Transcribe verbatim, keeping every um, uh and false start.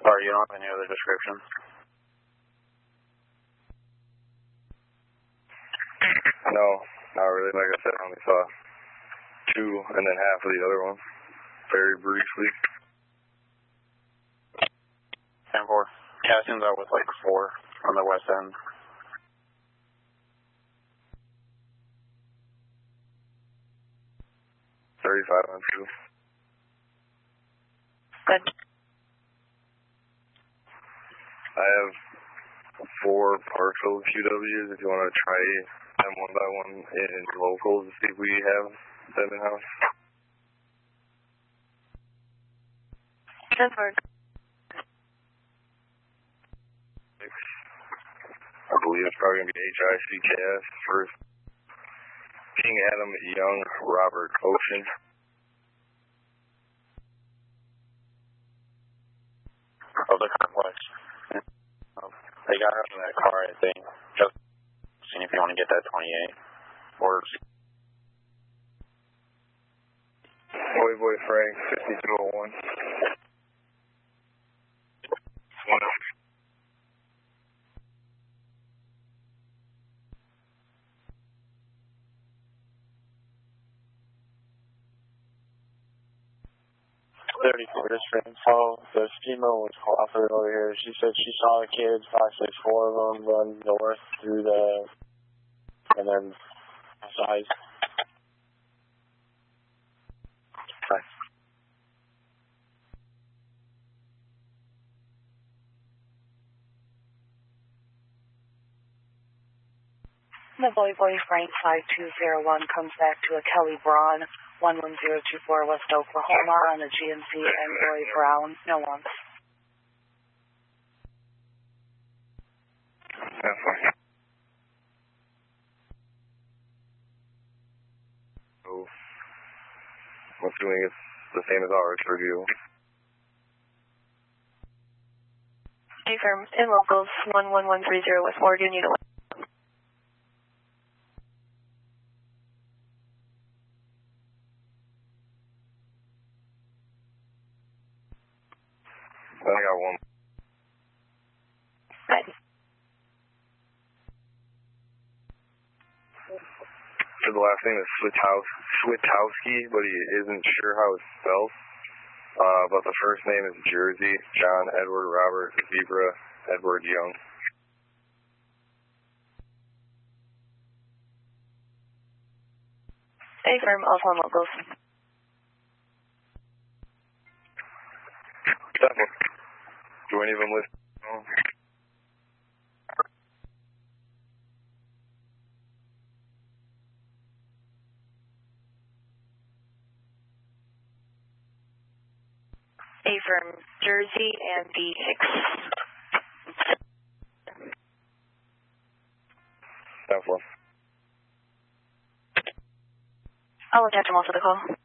Or you don't have any other descriptions? No, not really. Like I said, I only saw two and then half of the other one, very briefly. ten four. Yeah, it seems I was like four on the west end. thirty-five on two. Good. I have four partial Q Ws if you want to try them one by one in locals to see if we have them in-house. ten four. I believe it's probably going to be H I C K S first. King Adam Young Robert Ocean. Of the complex. They got her in that car, I think. Just seeing if you want to get that twenty-eight. Or... Boy Boy Frank, fifty-two oh one. One up. thirty-four, this friend. So the female was offered over here. She said she saw the kids, five, six, four of them, run north through the, and then outside. Right. The Boy Boy Frank five two zero one comes back to a Kelly Braun one one zero two four West Oklahoma on a G M C and Roy Brown. No one. That's fine. So, I'm assuming it's the same as ours for you. Affirm. In locals one one one three zero West Morgan, unit one. I got one. Right. So the last name is Switowski, but he isn't sure how it's spelled. Uh, but the first name is Jersey, John Edward Robert Zebra Edward Young. Affirm. Also on locals. Do any of them list? No. Affirm. Jersey and the Hicks. That's one. I'll attach them all to the call.